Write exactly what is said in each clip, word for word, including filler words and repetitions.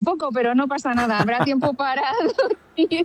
poco, pero no pasa nada, habrá tiempo para dormir.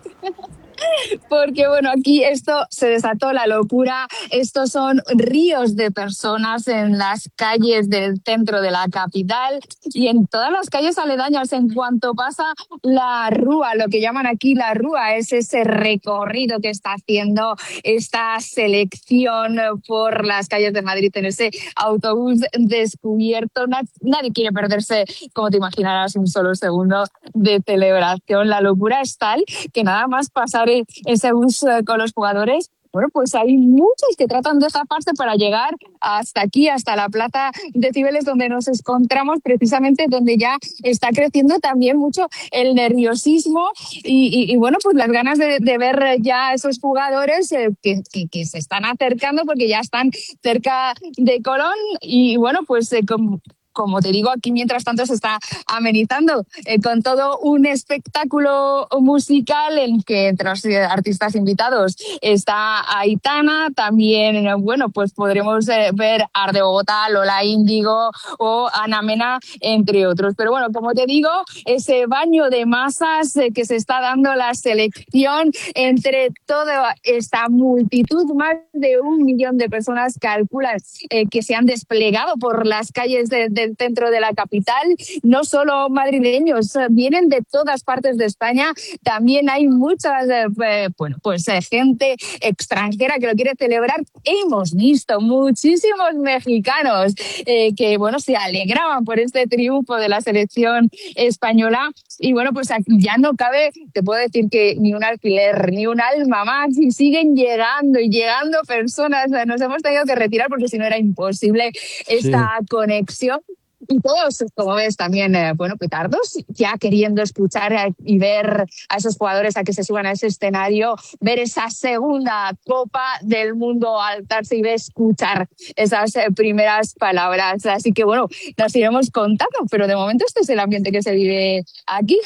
Porque bueno, aquí esto se desató la locura. Estos son ríos de personas en las calles del centro de la capital y en todas las calles aledañas. En cuanto pasa la rúa, lo que llaman aquí la rúa, es ese recorrido que está haciendo esta selección por las calles de Madrid en ese autobús descubierto. Nadie quiere perderse, como te imaginarás, un solo segundo de celebración. La locura es tal que nada más pasar ese bus con los jugadores, bueno, pues hay muchos que tratan de zafarse para llegar hasta aquí, hasta la plaza de Cibeles, donde nos encontramos, precisamente donde ya está creciendo también mucho el nerviosismo y, y, y bueno, pues las ganas de, de ver ya a esos jugadores eh, que, que, que se están acercando porque ya están cerca de Colón y bueno, pues eh, como Como te digo, aquí mientras tanto se está amenizando eh, con todo un espectáculo musical en que entre los artistas invitados está Aitana, también, bueno, pues podremos eh, ver Art de Bogotá, Lola Índigo o Ana Mena, entre otros. Pero bueno, como te digo, ese baño de masas eh, que se está dando la selección entre toda esta multitud, más de un millón de personas calculan eh, que se han desplegado por las calles de, de el centro de la capital, no solo madrileños, vienen de todas partes de España, también hay mucha eh, bueno, pues, eh, gente extranjera que lo quiere celebrar. Hemos visto muchísimos mexicanos eh, que bueno, se alegraban por este triunfo de la selección española y bueno, pues aquí ya no cabe, te puedo decir que ni un alfiler, ni un alma más y siguen llegando y llegando personas, nos hemos tenido que retirar porque si no era imposible esta Sí. conexión. Y todos, como ves, también, eh, bueno, petardos, ya queriendo escuchar eh, y ver a esos jugadores a que se suban a ese escenario, ver esa segunda Copa del Mundo, alzarse y ver, escuchar esas eh, primeras palabras. Así que, bueno, nos iremos contando, pero de momento este es el ambiente que se vive aquí.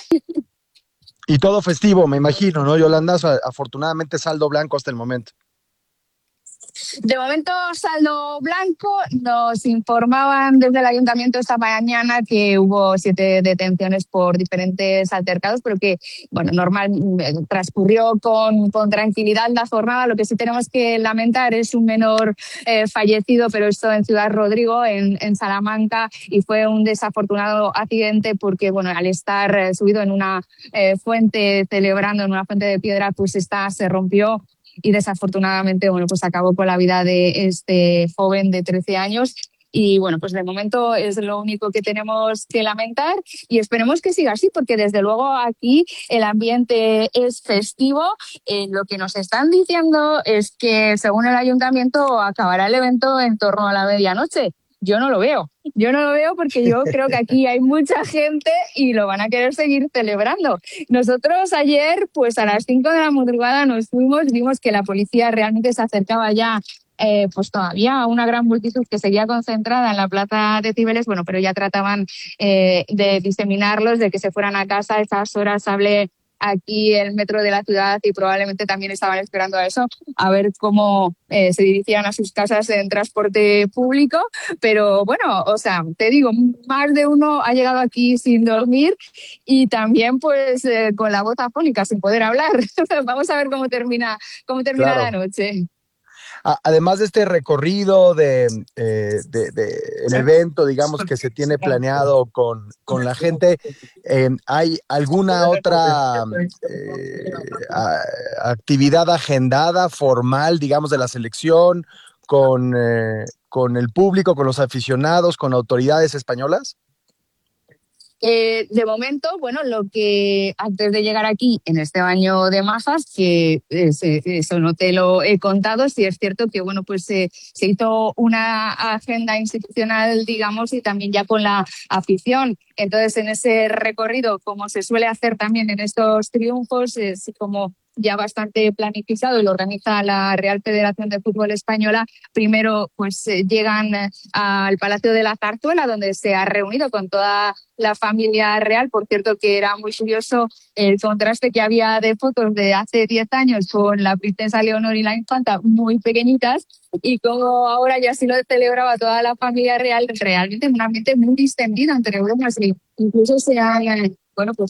Y todo festivo, me imagino, ¿no, Yolanda? O sea, afortunadamente saldo blanco hasta el momento. De momento, saldo blanco. Nos informaban desde el ayuntamiento esta mañana que hubo siete detenciones por diferentes altercados, pero que, bueno, normal, transcurrió con, con tranquilidad la jornada. Lo que sí tenemos que lamentar es un menor eh, fallecido, pero esto en Ciudad Rodrigo, en, en Salamanca, y fue un desafortunado accidente porque, bueno, al estar eh, subido en una eh, fuente, celebrando en una fuente de piedra, pues esta se rompió y desafortunadamente, bueno, pues acabó con la vida de este joven de trece años. Y bueno, pues de momento es lo único que tenemos que lamentar y esperemos que siga así, porque desde luego aquí el ambiente es festivo. Eh, lo que nos están diciendo es que según el ayuntamiento acabará el evento en torno a la medianoche. Yo no lo veo. Yo no lo veo porque yo creo que aquí hay mucha gente y lo van a querer seguir celebrando. Nosotros ayer, pues a las cinco de la madrugada nos fuimos, vimos que la policía realmente se acercaba ya, eh, pues todavía a una gran multitud que seguía concentrada en la plaza de Cibeles, bueno, pero ya trataban eh, de diseminarlos, de que se fueran a casa. A esas horas hablé aquí el metro de la ciudad y probablemente también estaban esperando a eso, a ver cómo eh, se dirigían a sus casas en transporte público. Pero bueno, o sea, te digo, más de uno ha llegado aquí sin dormir y también pues eh, con la voz afónica, sin poder hablar. Vamos a ver cómo termina, cómo termina la Claro. noche. A- además de este recorrido de, eh, de- de el evento, digamos, que se tiene planeado con, con la gente, eh, ¿hay alguna otra eh, a- actividad agendada, formal, digamos, de la selección, con, eh, con el público, con los aficionados, con autoridades españolas? Eh, de momento, bueno, lo que antes de llegar aquí en este baño de masas, que eh, se- eso no te lo he contado, sí es cierto que bueno, pues eh, se hizo una agenda institucional, digamos, y también ya con la afición. Entonces, en ese recorrido, como se suele hacer también en estos triunfos, es como ya bastante planificado y lo organiza la Real Federación de Fútbol Española. Primero, pues eh, llegan eh, al Palacio de la Zarzuela, donde se ha reunido con toda la familia real. Por cierto, que era muy curioso el contraste que había de fotos de hace diez años con la princesa Leonor y la infanta muy pequeñitas y como ahora ya sí lo celebraba toda la familia real, realmente en un ambiente muy distendido entre bromas y incluso se han, bueno, pues